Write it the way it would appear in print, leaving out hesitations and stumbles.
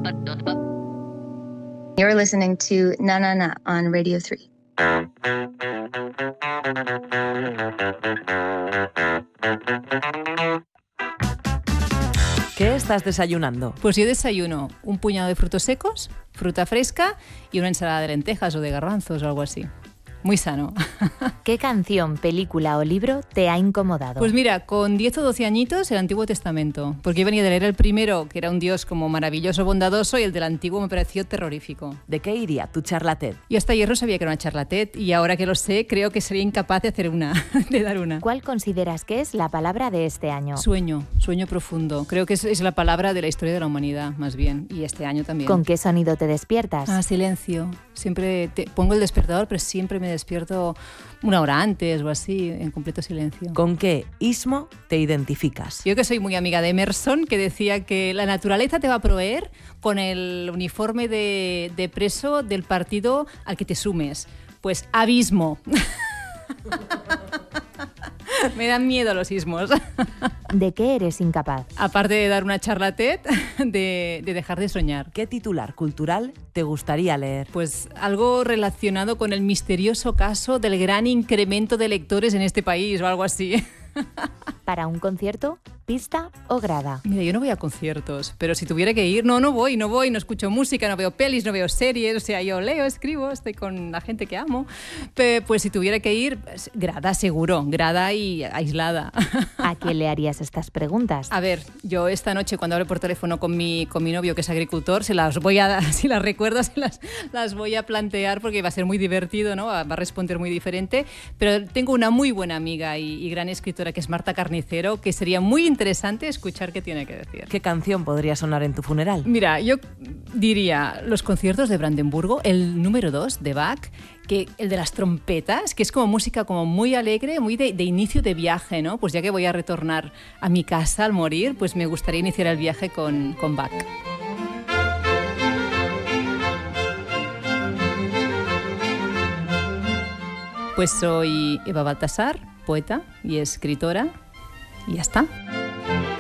You're listening to Na Na Na on Radio 3. ¿Qué estás desayunando? Pues yo desayuno un puñado de frutos secos, fruta fresca y una ensalada de lentejas o de garbanzos o algo así. Muy sano. ¿Qué canción, película o libro te ha incomodado? Pues mira, con 10 o 12 añitos el Antiguo Testamento, porque yo venía de leer el primero, que era un Dios como maravilloso, bondadoso, y el del Antiguo me pareció terrorífico. ¿De qué iría tu charla TED? Yo hasta ayer no sabía que era una charla TED y ahora que lo sé, creo que sería incapaz de hacer una, de dar una. ¿Cuál consideras que es la palabra de este año? Sueño profundo. Creo que es la palabra de la historia de la humanidad, más bien, y este año también. ¿Con qué sonido te despiertas? Silencio. Siempre pongo el despertador, pero siempre me despierto una hora antes o así, en completo silencio. ¿Con qué ismo te identificas? Yo que soy muy amiga de Emerson, que decía que la naturaleza te va a proveer con el uniforme de preso del partido al que te sumes. Pues abismo. Me dan miedo los ismos. ¿De qué eres incapaz? Aparte de dar una charla TED, de dejar de soñar. ¿Qué titular cultural te gustaría leer? Pues algo relacionado con el misterioso caso del gran incremento de lectores en este país o algo así. ¿Para un concierto, pista o grada? Mira, yo no voy a conciertos, pero si tuviera que ir, no voy, no escucho música, no veo pelis, no veo series, o sea, yo leo, escribo, estoy con la gente que amo, pues si tuviera que ir, grada seguro, grada y aislada. ¿A quién le harías estas preguntas? A ver, yo esta noche cuando hable por teléfono con mi novio que es agricultor, si las recuerdo, las voy a plantear porque va a ser muy divertido, ¿no? Va a responder muy diferente, pero tengo una muy buena amiga y gran escritora que es Marta Carnicero, que sería muy interesante escuchar qué tiene que decir. ¿Qué canción podría sonar en tu funeral? Mira, yo diría los conciertos de Brandenburgo, el número 2 de Bach, que el de las trompetas, que es como música como muy alegre, muy de inicio de viaje, ¿no? Pues ya que voy a retornar a mi casa al morir, pues me gustaría iniciar el viaje con Bach. Pues soy Eva Baltasar, poeta y escritora, y ya está.